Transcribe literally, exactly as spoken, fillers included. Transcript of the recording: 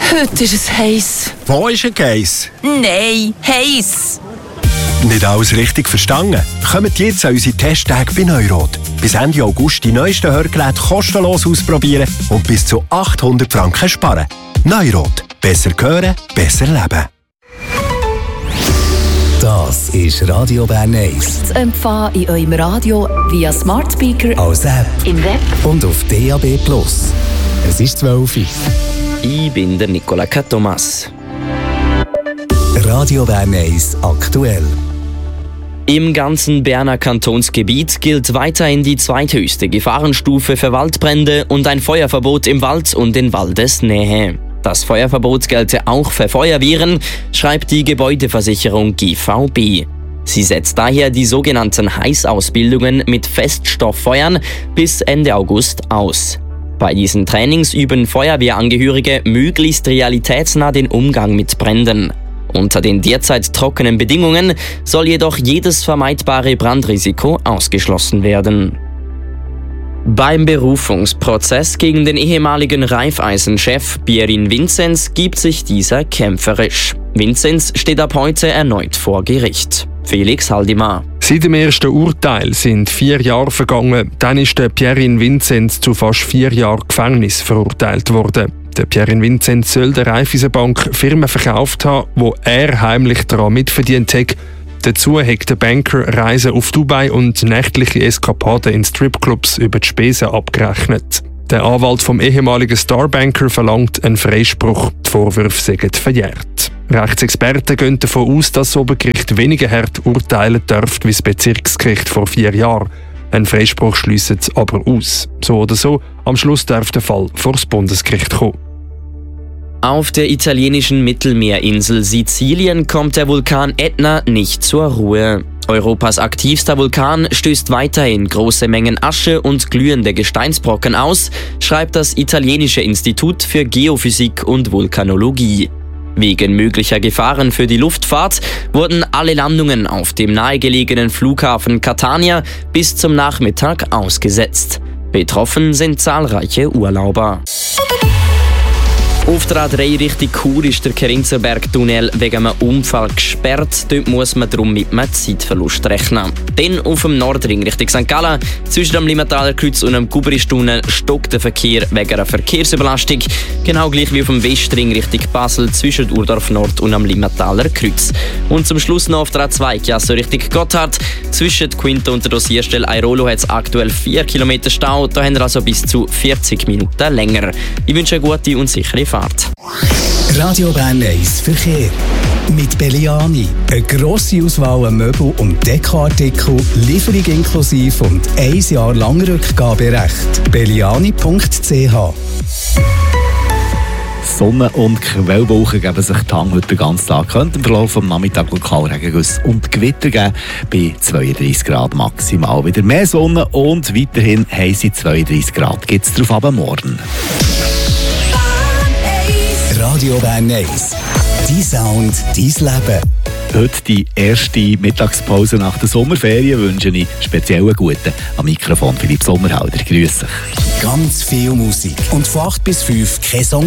Heute ist es heiß. Wo ist ein Geiss? Nein, heiß. Nicht alles richtig verstanden? Kommt jetzt an unsere Testtage bei Neurot. Bis Ende August die neuesten Hörgeräte kostenlos ausprobieren und bis zu achthundert Franken sparen. Neurot. Besser hören, besser leben. Das ist Radio Bern eins. Zu empfangen in eurem Radio via Smart Speaker, als App im Web und auf D A B Plus. Es ist zwölf Uhr. Ich bin der Nicola Thomas. Radio Bern eins aktuell. Im ganzen Berner Kantonsgebiet gilt weiterhin die zweithöchste Gefahrenstufe für Waldbrände und ein Feuerverbot im Wald und in Waldesnähe. Das Feuerverbot gelte auch für Feuerwehren, schreibt die Gebäudeversicherung G V B. Sie setzt daher die sogenannten Heißausbildungen mit Feststofffeuern bis Ende August aus. Bei diesen Trainings üben Feuerwehrangehörige möglichst realitätsnah den Umgang mit Bränden. Unter den derzeit trockenen Bedingungen soll jedoch jedes vermeidbare Brandrisiko ausgeschlossen werden. Beim Berufungsprozess gegen den ehemaligen Raiffeisen-Chef Pierin Vinzenz gibt sich dieser kämpferisch. Vinzenz steht ab heute erneut vor Gericht. Felix Haldimar. Seit dem ersten Urteil sind vier Jahre vergangen. Dann ist der Pierin Vinzenz zu fast vier Jahren Gefängnis verurteilt worden. Der Pierin Vinzenz soll der Raiffeisenbank Firmen verkauft haben, wo er heimlich daran mitverdient hat. Dazu hat der Banker Reisen auf Dubai und nächtliche Eskapaden in Stripclubs über die Spesen abgerechnet. Der Anwalt vom ehemaligen Starbanker verlangt einen Freispruch. Die Vorwürfe seien verjährt. Rechtsexperten gehen davon aus, dass das Obergericht weniger hart urteilen dürfte wie das Bezirksgericht vor vier Jahren. Ein Freispruch schliesst es aber aus. So oder so, am Schluss darf der Fall vor das Bundesgericht kommen. Auf der italienischen Mittelmeerinsel Sizilien kommt der Vulkan Etna nicht zur Ruhe. Europas aktivster Vulkan stößt weiterhin große Mengen Asche und glühende Gesteinsbrocken aus, schreibt das italienische Institut für Geophysik und Vulkanologie. Wegen möglicher Gefahren für die Luftfahrt wurden alle Landungen auf dem nahegelegenen Flughafen Catania bis zum Nachmittag ausgesetzt. Betroffen sind zahlreiche Urlauber. Auf der A drei Richtung Chur ist der Kerinzerberg-Tunnel wegen einem Unfall gesperrt. Dort muss man darum mit einem Zeitverlust rechnen. Dann auf dem Nordring Richtung Sankt Gallen, zwischen dem Limmataler Kreuz und dem Gubristunnel stockt der Verkehr wegen einer Verkehrsüberlastung. Genau gleich wie auf dem Westring Richtung Basel, zwischen Urdorf Nord und dem Limmataler Kreuz. Und zum Schluss noch auf der A zwei Chiasso Richtung Gotthard. Zwischen Quinto und der Dossierstelle Airolo hat es aktuell vier Kilometer Stau. Da haben wir also bis zu vierzig Minuten länger. Ich wünsche eine gute und sichere Fahrt. Radio Bern eins Verkehr. Mit Belliani. Eine grosse Auswahl an Möbel- und Dekoartikel, Lieferung inklusive und ein Jahr lang Rückgaberecht. belliani punkt c h. Sonne- und Quellwolken geben sich die Hand heute den ganzen Tag. Könnte im Verlauf des Nachmittags Lokalregengüsse und Gewitter geben bei zweiunddreißig Grad maximal. Wieder mehr Sonne und weiterhin heisse zweiunddreißig Grad gibt es darauf ab morgen. Radio Bern eins. Dein Sound, dein Leben. Heute die erste Mittagspause nach der Sommerferien wünsche ich speziell einen guten. Am Mikrofon Philipp Sommerhalder. Grüß dich. Ganz viel Musik. Und von acht bis fünf kein Song